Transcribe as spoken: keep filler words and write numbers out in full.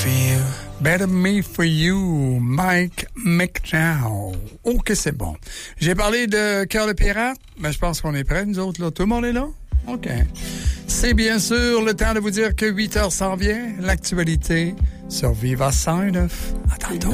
for you. Better Me For You, Mike McDowell. OK, c'est bon. J'ai parlé de Cœur de pirate, mais je pense qu'on est prêts, nous autres, là. Tout le monde est là? OK. C'est bien sûr le temps de vous dire que huit heures s'en vient. L'actualité sur Viva cent neuf. À tantôt.